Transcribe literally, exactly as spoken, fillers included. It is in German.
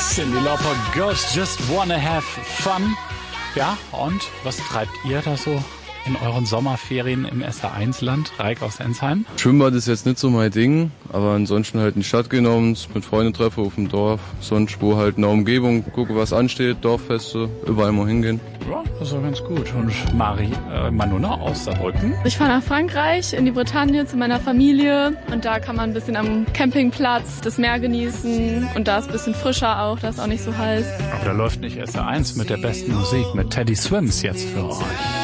Cyndi Lauper, Girls Just Wanna Have Fun. Ja, und was treibt ihr da so in euren Sommerferien im S R eins Land? Reik aus Ensheim? Schwimmbad ist jetzt nicht so mein Ding, aber ansonsten halt in die Stadt genommen, mit Freunden treffen auf dem Dorf, sonst wo halt in der Umgebung, gucken was ansteht, Dorffeste, überall mal hingehen. Ja, das ist doch ganz gut. Und Mari, äh, Manuna aus Saarbrücken? Ich fahre nach Frankreich, in die Bretagne zu meiner Familie und da kann man ein bisschen am Campingplatz das Meer genießen und da ist ein bisschen frischer auch, da ist auch nicht so heiß. Aber da läuft nicht S R eins mit der besten Musik, mit Teddy Swims jetzt für euch.